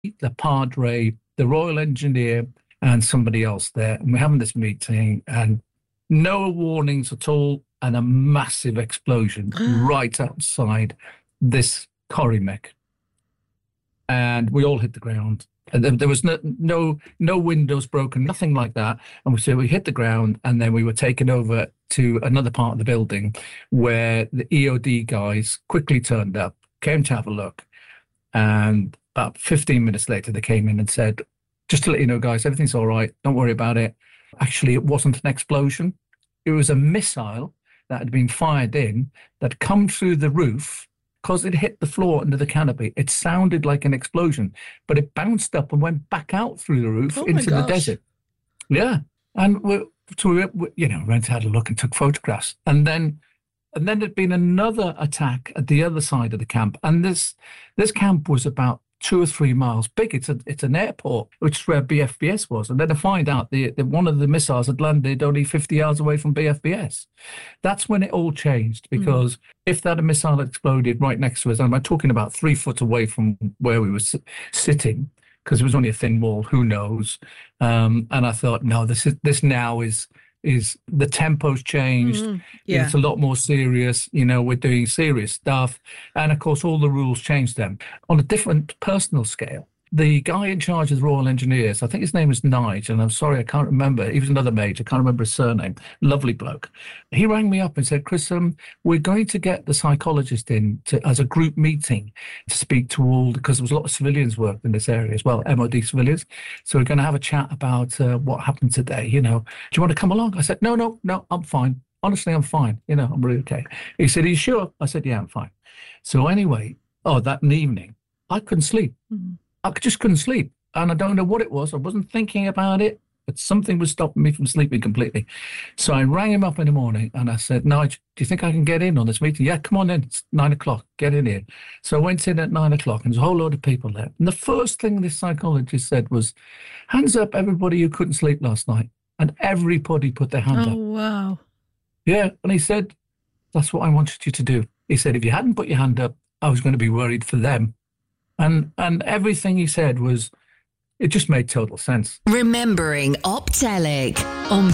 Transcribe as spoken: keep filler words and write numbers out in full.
the Padre, the Royal Engineer, and somebody else there. And we're having this meeting, and no warnings at all, and a massive explosion right outside this Corrymeck. And we all hit the ground. And there was no, no no windows broken, nothing like that. And so we hit the ground, and then we were taken over to another part of the building where the E O D guys quickly turned up, came to have a look. And about fifteen minutes later, they came in and said, just to let you know, guys, everything's all right. Don't worry about it. Actually, it wasn't an explosion. It was a missile that had been fired in that come through the roof. Because it hit the floor under the canopy, it sounded like an explosion, but it bounced up and went back out through the roof oh into the desert. Yeah, and we, so we, we, you know, went had a look and took photographs, and then, and then there'd been another attack at the other side of the camp, and this this camp was about two or three miles big. It's a it's an airport, which is where B F B S was, and then to find out the, the one of the missiles had landed only fifty yards away from B F B S. That's when it all changed, because mm. if that missile had exploded right next to us, and I'm talking about three foot away from where we were s- sitting, because it was only a thin wall, who knows? Um, and I thought, no, this is this now is. is the tempo's changed. Mm, yeah. It's a lot more serious. You know, we're doing serious stuff. And of course, all the rules changed then. On a different personal scale, the guy in charge of the Royal Engineers, I think his name is Nigel, and I'm sorry, I can't remember. He was another major, I can't remember his surname. Lovely bloke. He rang me up and said, Chris, um, we're going to get the psychologist in to, as a group meeting to speak to all, because there was a lot of civilians worked in this area as well, M O D civilians. So we're going to have a chat about uh, what happened today. You know, do you want to come along? I said, no, no, no, I'm fine. Honestly, I'm fine. You know, I'm really okay. He said, are you sure? I said, yeah, I'm fine. So anyway, oh, that evening, I couldn't sleep. Mm-hmm. I just couldn't sleep, and I don't know what it was. I wasn't thinking about it, but something was stopping me from sleeping completely. So I rang him up in the morning, and I said, Nigel, do you think I can get in on this meeting? Yeah, come on in. It's nine o'clock. Get in here. So I went in at nine o'clock, and there's a whole load of people there. And the first thing this psychologist said was, hands up, everybody who couldn't sleep last night. And everybody put their hand oh, up. Oh, wow. Yeah, and he said, that's what I wanted you to do. He said, if you hadn't put your hand up, I was going to be worried for them. And and everything he said was, it just made total sense. Remembering Optelic on